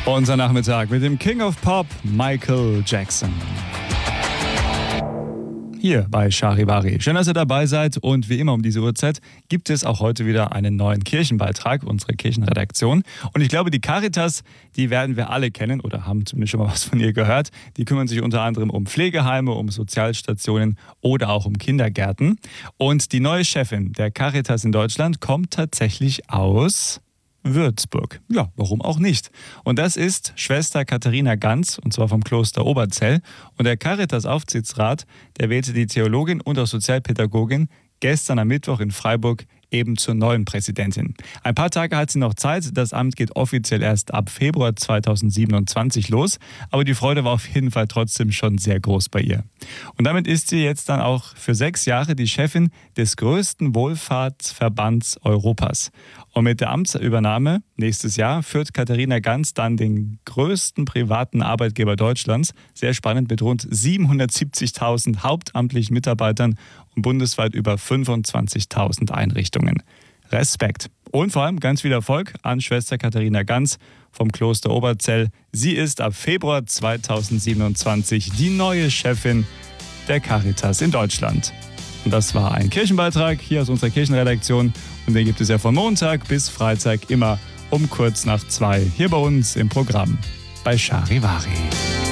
Unser Nachmittag mit dem King of Pop, Michael Jackson. Hier bei Charivari. Schön, dass ihr dabei seid, und wie immer um diese Uhrzeit gibt es auch heute wieder einen neuen Kirchenbeitrag, unsere Kirchenredaktion. Und ich glaube, die Caritas, die werden wir alle kennen oder haben zumindest schon mal was von ihr gehört. Die kümmern sich unter anderem um Pflegeheime, um Sozialstationen oder auch um Kindergärten. Und die neue Chefin der Caritas in Deutschland kommt tatsächlich aus Würzburg. Ja, warum auch nicht? Und das ist Schwester Katharina Ganz, und zwar vom Kloster Oberzell. Und der Caritas-Aufsichtsrat, der wählte die Theologin und auch Sozialpädagogin gestern am Mittwoch in Freiburg eben zur neuen Präsidentin. Ein paar Tage hat sie noch Zeit. Das Amt geht offiziell erst ab Februar 2027 los. Aber die Freude war auf jeden Fall trotzdem schon sehr groß bei ihr. Und damit ist sie jetzt dann auch für 6 Jahre die Chefin des größten Wohlfahrtsverbands Europas. Und mit der Amtsübernahme nächstes Jahr führt Katharina Ganz dann den größten privaten Arbeitgeber Deutschlands. Sehr spannend, mit rund 770.000 hauptamtlichen Mitarbeitern und bundesweit über 25.000 Einrichtungen. Respekt. Und vor allem ganz viel Erfolg an Schwester Katharina Ganz vom Kloster Oberzell. Sie ist ab Februar 2027 die neue Chefin der Caritas in Deutschland. Und das war ein Kirchenbeitrag hier aus unserer Kirchenredaktion. Und den gibt es ja von Montag bis Freitag immer um kurz nach 2 hier bei uns im Programm bei Charivari.